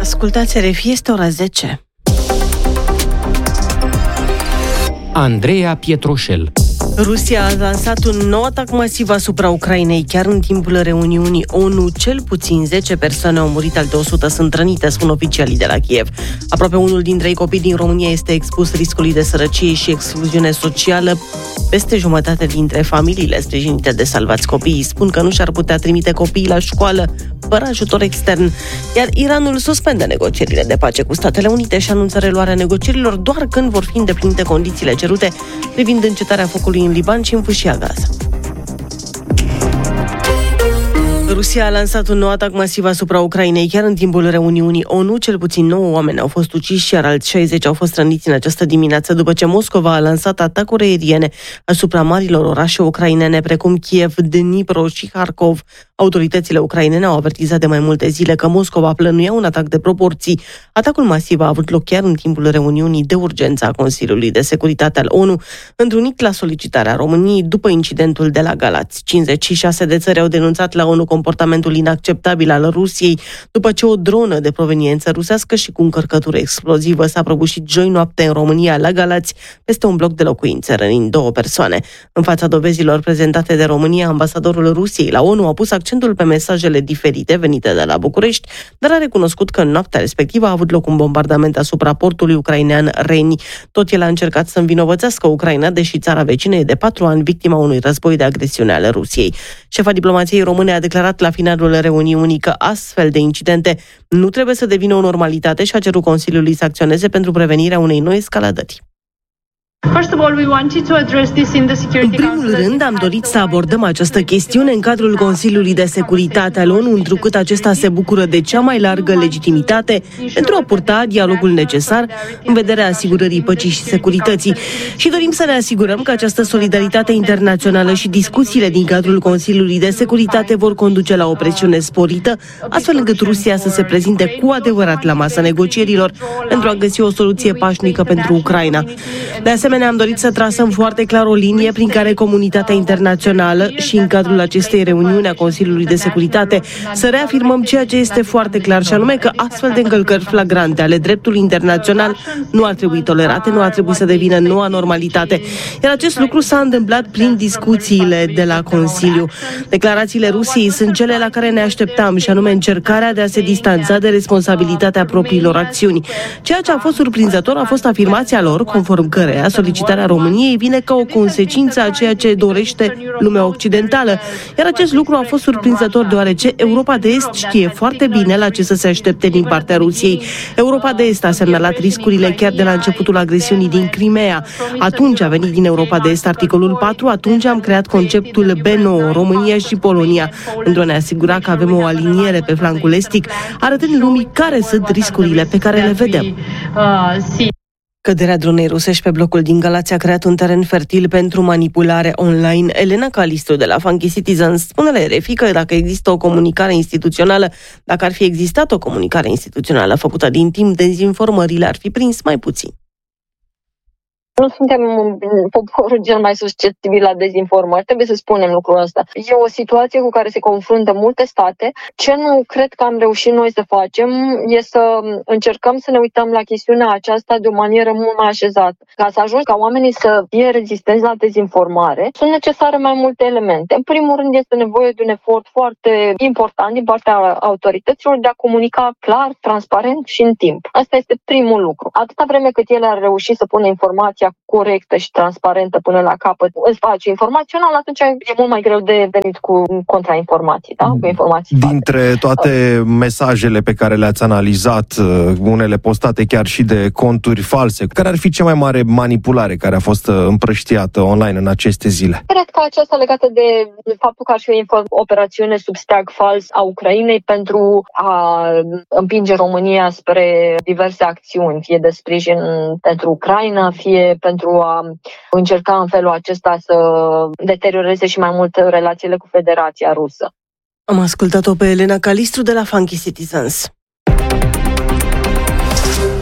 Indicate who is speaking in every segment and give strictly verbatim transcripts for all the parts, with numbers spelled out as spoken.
Speaker 1: Ascultați R F I, este ora zece.
Speaker 2: Andreea Pietroșel.
Speaker 1: Rusia a lansat un nou atac masiv asupra Ucrainei. Chiar în timpul reuniunii O N U, cel puțin zece persoane au murit, alte o sută sunt rănite, spun oficialii de la Kiev. Aproape unul din trei copii din România este expus riscului de sărăcie și excluziune socială. Peste jumătate dintre familiile sprijinite de Salvați Copiii spun că nu și-ar putea trimite copiii la școală fără ajutor extern. Iar Iranul suspendă negocierile de pace cu Statele Unite și anunță reluarea negocierilor doar când vor fi îndeplinite condițiile cerute privind încetarea focului în Liban și în Fâșia Gaza. Rusia a lansat un nou atac masiv asupra Ucrainei. Chiar în timpul reuniunii O N U, cel puțin nouă oameni au fost uciși, iar alți șaizeci au fost răniți în această dimineață, după ce Moscova a lansat atacuri aeriene asupra marilor orașe ucrainene, precum Kiev, Dnipro și Harkov. Autoritățile ucrainene au avertizat de mai multe zile că Moscova plănuia un atac de proporții. Atacul masiv a avut loc chiar în timpul reuniunii de urgență a Consiliului de Securitate al O N U, întrunit la solicitarea României după incidentul de la Galați. cincizeci și șase de țări au denunțat la O N U comportamentul inacceptabil al Rusiei, după ce o dronă de proveniență rusească și cu încărcătură explozivă s-a prăbușit joi noapte în România, la Galați, peste un bloc de locuințe, rănind două persoane. În fața dovezilor prezentate de România, ambasadorul Rusiei la O N U a pus accentul pe mesajele diferite venite de la București, dar a recunoscut că în noaptea respectivă a avut loc un bombardament asupra portului ucrainean Reni. Tot el a încercat să învinovățească Ucraina, deși țara vecină e de patru ani victima unui război de agresiune ale Rusiei. Șefa diplomației române a declarat la finalul reuniunii că astfel de incidente nu trebuie să devină o normalitate și a cerut Consiliului să acționeze pentru prevenirea unei noi escaladări. În primul rând, am dorit să abordăm această chestiune în cadrul Consiliului de Securitate al O N U, întrucât acesta se bucură de cea mai largă legitimitate pentru a purta dialogul necesar în vederea asigurării păcii și securității. Și dorim să ne asigurăm că această solidaritate internațională și discuțiile din cadrul Consiliului de Securitate vor conduce la o presiune sporită, astfel încât Rusia să se prezinte cu adevărat la masa negocierilor pentru a găsi o soluție pașnică pentru Ucraina. De asemenea, am dorit să trasăm foarte clar o linie prin care comunitatea internațională și în cadrul acestei reuniuni a Consiliului de Securitate să reafirmăm ceea ce este foarte clar, și anume că astfel de încălcări flagrante ale dreptului internațional nu ar trebui tolerate, nu ar trebui să devină noua normalitate. Iar acest lucru s-a întâmplat prin discuțiile de la Consiliu. Declarațiile Rusiei sunt cele la care ne așteptam, și anume încercarea de a se distanța de responsabilitatea propriilor acțiuni. Ceea ce a fost surprinzător a fost afirmația lor, conform căreia solicitarea României vine ca o consecință a ceea ce dorește lumea occidentală. Iar acest lucru a fost surprinzător deoarece Europa de Est știe foarte bine la ce să se aștepte din partea Rusiei. Europa de Est a semnalat riscurile chiar de la începutul agresiunii din Crimea. Atunci a venit din Europa de Est articolul patru, atunci am creat conceptul B nouă, România și Polonia, pentru a ne asigura că avem o aliniere pe flancul estic, arătând lumii care sunt riscurile pe care le vedem. Căderea dronei rusești pe blocul din Galați a creat un teren fertil pentru manipulare online. Elena Calistru de la Funky Citizens spune la R F I că dacă există o comunicare instituțională, dacă ar fi existat o comunicare instituțională făcută din timp, dezinformările ar fi prins mai puțin.
Speaker 3: Nu suntem poporul cel mai susceptibil la dezinformări, trebuie să spunem lucrul ăsta. E o situație cu care se confruntă multe state. Ce nu cred că am reușit noi să facem e să încercăm să ne uităm la chestiunea aceasta de o manieră mult mai așezată. Ca să ajung ca oamenii să fie rezistenți la dezinformare, sunt necesare mai multe elemente. În primul rând este nevoie de un efort foarte important din partea autorităților de a comunica clar, transparent și în timp. Asta este primul lucru. Atâta vreme cât ele ar reuși să pună informația corectă și transparentă până la capăt în spațiu informațional, atunci e mult mai greu de venit cu contrainformații, da? Cu informații.
Speaker 4: Dintre
Speaker 3: fate.
Speaker 4: toate mesajele pe care le-ați analizat, unele postate chiar și de conturi false, care ar fi cea mai mare manipulare care a fost împrăștiată online în aceste zile?
Speaker 3: Cred că aceasta legată de faptul că ar fi o operațiune sub steag fals a Ucrainei pentru a împinge România spre diverse acțiuni, fie de sprijin pentru Ucraina, fie pentru a încerca în felul acesta să deterioreze și mai mult relațiile cu Federația Rusă.
Speaker 1: Am ascultat-o pe Elena Calistru de la Funky Citizens.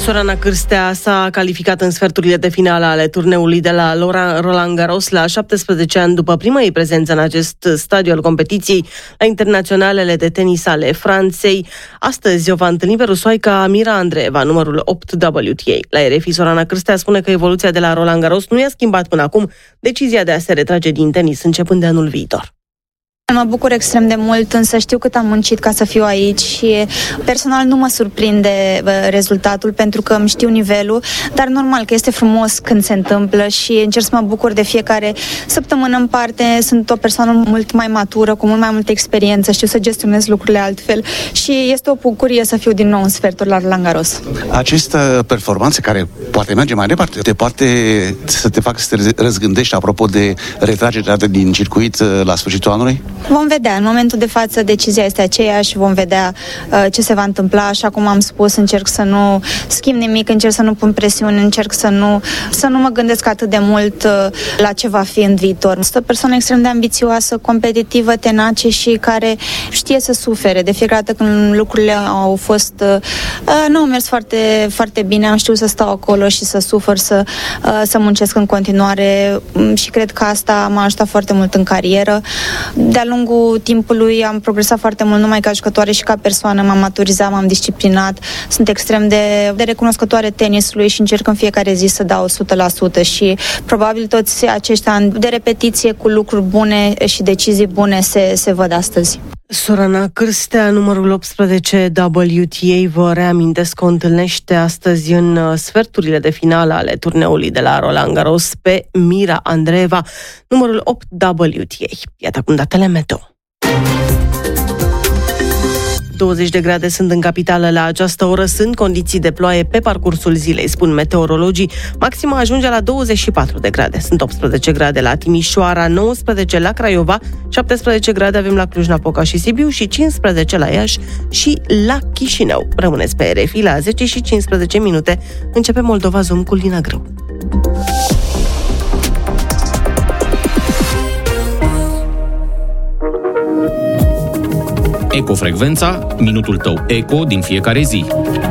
Speaker 1: Sorana Cârstea s-a calificat în sferturile de finală ale turneului de la Roland Garros la șaptesprezece ani după prima ei prezență în acest stadiu al competiției la internaționalele de tenis ale Franței. Astăzi o va întâlni pe rusoaica Mira Andreeva, numărul opt W T A. La R F I, Sorana Cârstea spune că evoluția de la Roland Garros nu i-a schimbat până acum decizia de a se retrage din tenis începând de anul viitor.
Speaker 5: Mă bucur extrem de mult, însă știu cât am muncit ca să fiu aici și personal nu mă surprinde rezultatul pentru că îmi știu nivelul, dar normal că este frumos când se întâmplă și încerc să mă bucur de fiecare săptămână în parte. Sunt o persoană mult mai matură, cu mult mai multă experiență, știu să gestionez lucrurile altfel și este o bucurie să fiu din nou în sferturi la Roland Garros.
Speaker 6: Această performanță care poate merge mai departe, te poate să te facă să te răzgândești apropo de retragerea din circuit la sfârșitul anului?
Speaker 5: Vom vedea. În momentul de față decizia este aceeași și vom vedea uh, ce se va întâmpla. Așa cum am spus, încerc să nu schimb nimic, încerc să nu pun presiuni, încerc să nu, să nu mă gândesc atât de mult uh, la ce va fi în viitor. Sunt o persoană extrem de ambițioasă, competitivă, tenace și care știe să sufere. De fiecare dată când lucrurile au fost uh, nu au mers foarte, foarte bine, am știut să stau acolo și să sufăr, să, uh, să muncesc în continuare și cred că asta m-a ajutat foarte mult în carieră. De-a lungul timpului am progresat foarte mult, numai ca jucătoare și ca persoană, m-am maturizat, m-am disciplinat, sunt extrem de, de recunoscătoare tenisului și încerc în fiecare zi să dau o sută la sută și probabil toți acești ani de repetiție cu lucruri bune și decizii bune se, se văd astăzi.
Speaker 1: Sorana Cârstea, numărul optsprezece W T A, vă reamintesc că o întâlnește astăzi în sferturile de finală ale turneului de la Roland Garros pe Mira Andreeva, numărul opt W T A. Iată acum datele meteo. douăzeci de grade sunt în capitală la această oră, sunt condiții de ploaie pe parcursul zilei, spun meteorologii. Maxima ajunge la douăzeci și patru de grade. Sunt optsprezece grade la Timișoara, nouăsprezece la Craiova, șaptesprezece grade avem la Cluj-Napoca și Sibiu și cincisprezece la Iași și la Chișinău. Rămâneți pe R F I la zece și cincisprezece minute. Începe Moldova Zoom cu Lina Grâu.
Speaker 2: Ecofrecvența, minutul tău eco din fiecare zi.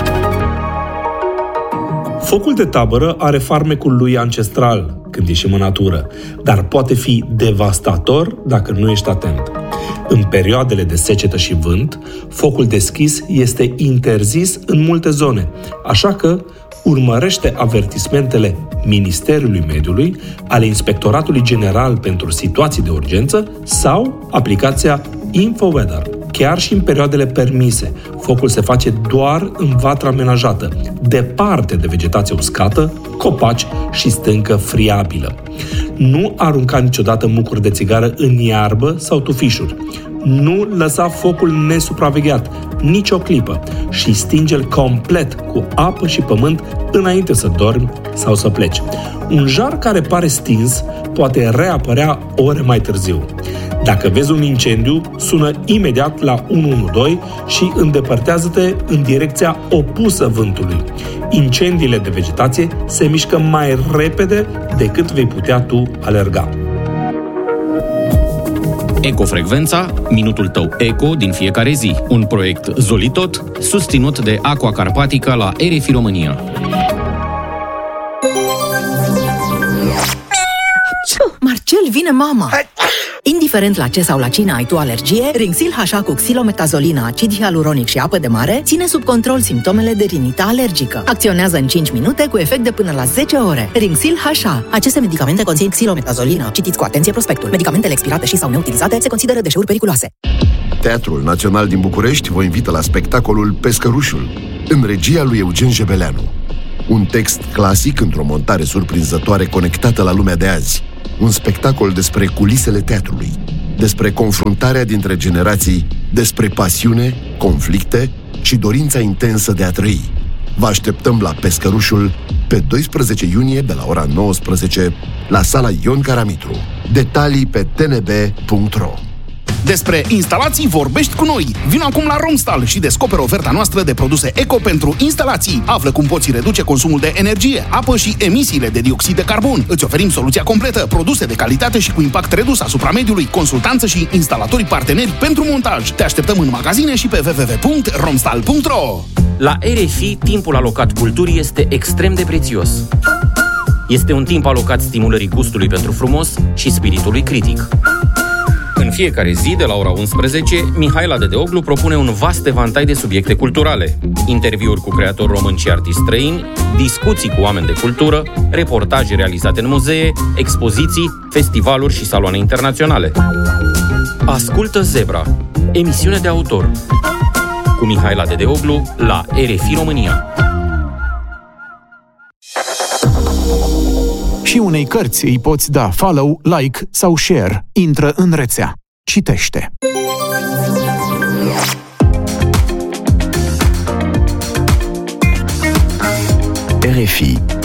Speaker 7: Focul de tabără are farmecul lui ancestral când ieșim în natură, dar poate fi devastator dacă nu ești atent. În perioadele de secetă și vânt, focul deschis este interzis în multe zone, așa că urmărește avertismentele Ministerului Mediului, ale Inspectoratului General pentru Situații de Urgență sau aplicația InfoWeather. Chiar și în perioadele permise, focul se face doar în vatră amenajată, departe de vegetație uscată, copaci și stâncă friabilă. Nu arunca niciodată mucuri de țigară în iarbă sau tufișuri. Nu lăsa focul nesupravegheat, nici o clipă, și stinge-l complet cu apă și pământ înainte să dormi sau să pleci. Un jar care pare stins poate reapărea ore mai târziu. Dacă vezi un incendiu, sună imediat la unu unu doi și îndepărtează-te în direcția opusă vântului. Incendiile de vegetație se mișcă mai repede decât vei putea tu alerga.
Speaker 2: Ecofrecvența, minutul tău eco din fiecare zi. Un proiect Zolitot, susținut de Aqua Carpatica la R F I România.
Speaker 8: Marcel, vine mama! Indiferent la ce sau la cine ai tu alergie, Rinxil H A cu xilometazolina, acid hialuronic și apă de mare ține sub control simptomele de rinită alergică. Acționează în cinci minute cu efect de până la zece ore. Rinxil H A. Aceste medicamente conțin xilometazolină. Citiți cu atenție prospectul. Medicamentele expirate și sau neutilizate se consideră deșeuri periculoase.
Speaker 9: Teatrul Național din București vă invită la spectacolul Pescărușul, în regia lui Eugen Jebeleanu. Un text clasic într-o montare surprinzătoare conectată la lumea de azi. Un spectacol despre culisele teatrului, despre confruntarea dintre generații, despre pasiune, conflicte și dorința intensă de a trăi. Vă așteptăm la Pescărușul pe doisprezece iunie de la ora nouăsprezece la sala Ion Caramitru. Detalii pe t n b punct r o.
Speaker 10: Despre instalații vorbești cu noi. Vino acum la Romstal și descoperă oferta noastră de produse eco pentru instalații. Află cum poți reduce consumul de energie, apă și emisiile de dioxid de carbon. Îți oferim soluția completă, produse de calitate și cu impact redus asupra mediului, consultanță și instalatorii parteneri pentru montaj. Te așteptăm în magazine și pe w w w punct romstal punct r o.
Speaker 2: La R F I, timpul alocat culturii este extrem de prețios. Este un timp alocat stimulării gustului pentru frumos și spiritului critic. În fiecare zi, de la ora unsprezece, Mihaela Dedeoglu propune un vast evantai de subiecte culturale, interviuri cu creatori români și artiști străini, discuții cu oameni de cultură, reportaje realizate în muzee, expoziții, festivaluri și saloane internaționale. Ascultă Zebra, emisiune de autor, cu Mihaela Dedeoglu la R F I România.
Speaker 11: Și unei cărți îi poți da follow, like sau share. Intră în rețea. Citește.
Speaker 12: R F I